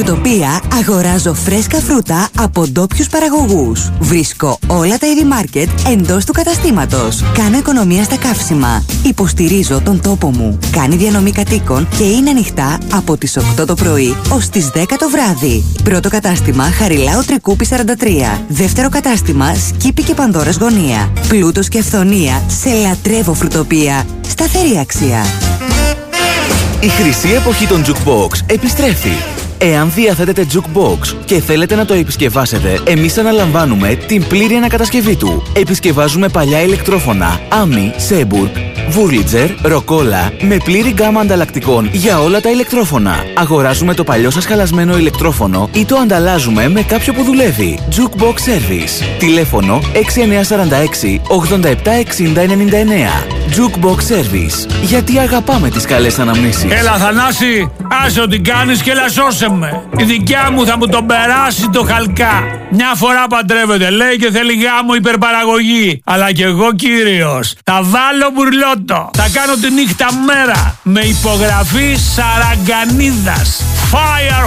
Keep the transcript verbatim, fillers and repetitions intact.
Φρουτοπία αγοράζω φρέσκα φρούτα από ντόπιους παραγωγούς. Βρίσκω όλα τα είδη μάρκετ εντός του καταστήματος. Κάνω οικονομία στα καύσιμα. Υποστηρίζω τον τόπο μου. Κάνει διανομή κατοίκων και είναι ανοιχτά από τις οκτώ το πρωί ως τις δέκα το βράδυ. Πρώτο κατάστημα Χαριλάου Τρικούπη σαράντα τρία. Δεύτερο κατάστημα Σκύπη και Πανδώρας Γωνία. Πλούτος και αυθονία σε λατρεύω Φρουτοπία. Σταθερή αξία. Η χρυσή εποχή των Jukebox επιστρέφει. Εάν διαθέτετε Jukebox και θέλετε να το επισκευάσετε, εμείς αναλαμβάνουμε την πλήρη ανακατασκευή του. Επισκευάζουμε παλιά ηλεκτρόφωνα, Άμι, Σέμπουργκ, Βούρλιτζερ, Ροκόλα, με πλήρη γκάμα ανταλλακτικών για όλα τα ηλεκτρόφωνα. Αγοράζουμε το παλιό σας χαλασμένο ηλεκτρόφωνο ή το ανταλλάζουμε με κάποιο που δουλεύει. Jukebox Service. Τηλέφωνο έξι εννιά τέσσερα έξι ογδόντα επτά εξήντα ενενήντα εννέα. Jukebox Service. Γιατί αγαπάμε τις καλές αναμνήσεις. Έλα Θανάση, άσε ό,τι κάνεις και έλα σώσε με. Η δικιά μου θα μου τον περάσει το χαλκά. Μια φορά παντρεύεται λέει και θέλει γάμο υπερπαραγωγή. Αλλά κι εγώ κύριος θα βάλω μπουρλότο. Θα κάνω τη νύχτα μέρα με υπογραφή Σαραγκανίδας. Fire